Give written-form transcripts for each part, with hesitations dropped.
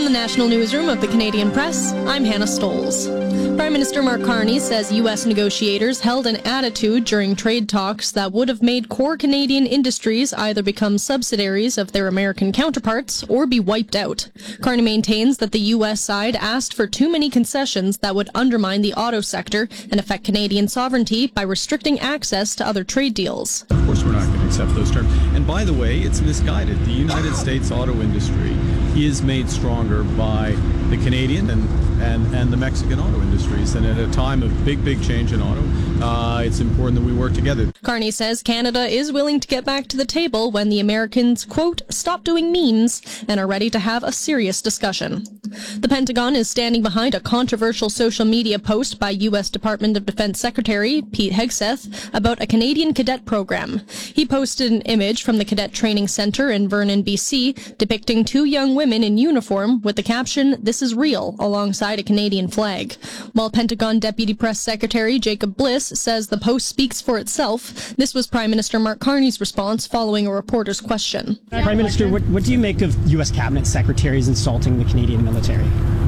the National Newsroom of the Canadian Press, I'm Hannah Stoles. Prime Minister Mark Carney says U.S. negotiators held an attitude during trade talks that would have made core Canadian industries either become subsidiaries of their American counterparts or be wiped out. Carney maintains that the U.S. side asked for too many concessions that would undermine the auto sector and affect Canadian sovereignty by restricting access to other trade deals. Of course, we're not going to accept those terms. And by the way, it's misguided. The United States auto industry is made stronger by the Canadian and the Mexican auto industries. And at a time of big change in auto, it's important that we work together. Carney says Canada is willing to get back to the table when the Americans, quote, stop doing memes and are ready to have a serious discussion. The Pentagon is standing behind a controversial social media post by U.S. Department of Defense Secretary Pete Hegseth about a Canadian cadet program. He posted an image from the Cadet Training Center in Vernon, BC, depicting two young women in uniform with the caption, "This is real," alongside a Canadian flag. While Pentagon Deputy Press Secretary Jacob Bliss says the post speaks for itself, this was Prime Minister Mark Carney's response following a reporter's question. Prime Minister, what do you make of U.S. cabinet secretaries insulting the Canadian military?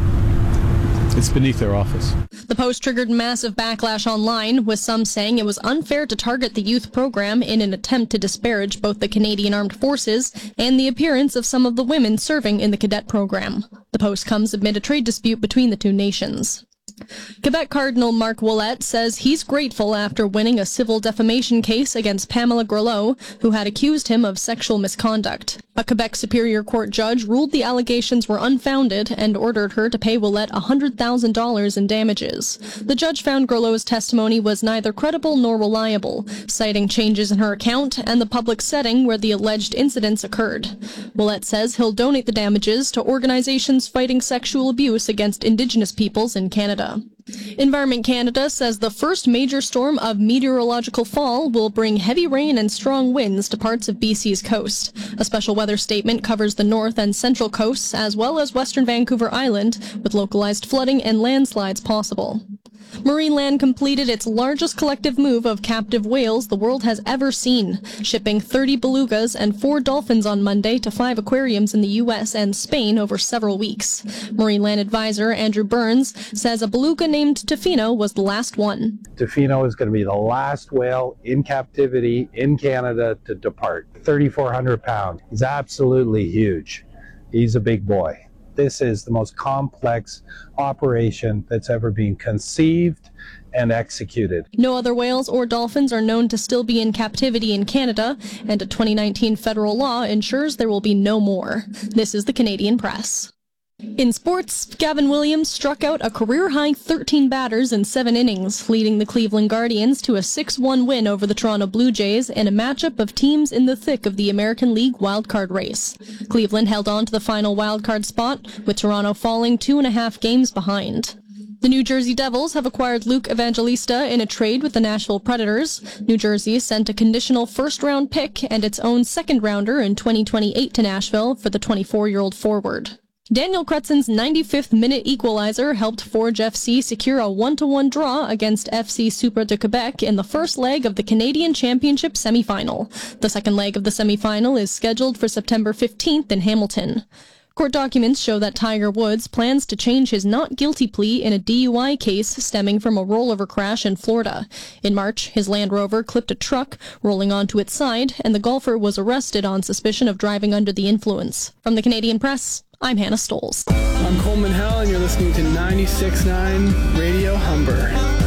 It's beneath their office. The post triggered massive backlash online, with some saying it was unfair to target the youth program in an attempt to disparage both the Canadian Armed Forces and the appearance of some of the women serving in the cadet program. The post comes amid a trade dispute between the two nations. Quebec Cardinal Marc Ouellet says he's grateful after winning a civil defamation case against Pamela Grelot, who had accused him of sexual misconduct. A Quebec Superior Court judge ruled the allegations were unfounded and ordered her to pay Ouellet $100,000 in damages. The judge found Grelot's testimony was neither credible nor reliable, citing changes in her account and the public setting where the alleged incidents occurred. Ouellet says he'll donate the damages to organizations fighting sexual abuse against Indigenous peoples in Canada. Environment Canada says the first major storm of meteorological fall will bring heavy rain and strong winds to parts of BC's coast. A special weather statement covers the north and central coasts as well as western Vancouver Island, with localized flooding and landslides possible. Marineland completed its largest collective move of captive whales the world has ever seen, shipping 30 belugas and 4 dolphins on Monday to 5 aquariums in the U.S. and Spain over several weeks. Marineland advisor Andrew Burns says a beluga named Tofino was the last one. Tofino is going to be the last whale in captivity in Canada to depart. 3,400 pounds. He's absolutely huge. He's a big boy. This is the most complex operation that's ever been conceived and executed. No other whales or dolphins are known to still be in captivity in Canada, and a 2019 federal law ensures there will be no more. This is the Canadian Press. In sports, Gavin Williams struck out a career-high 13 batters in 7 innings, leading the Cleveland Guardians to a 6-1 win over the Toronto Blue Jays in a matchup of teams in the thick of the American League wildcard race. Cleveland held on to the final wildcard spot, with Toronto falling 2.5 games behind. The New Jersey Devils have acquired Luke Evangelista in a trade with the Nashville Predators. New Jersey sent a conditional first-round pick and its own second-rounder in 2028 to Nashville for the 24-year-old forward. Daniel Krutzen's 95th minute equalizer helped Forge FC secure a 1-1 draw against FC Super de Quebec in the first leg of the Canadian Championship semi-final. The second leg of the semi-final is scheduled for September 15th in Hamilton. Court documents show that Tiger Woods plans to change his not guilty plea in a DUI case stemming from a rollover crash in Florida. In March, his Land Rover clipped a truck, rolling onto its side, and the golfer was arrested on suspicion of driving under the influence. From the Canadian Press, I'm Hannah Stoles. I'm Coleman Hell, and you're listening to 96.9 Radio Humber.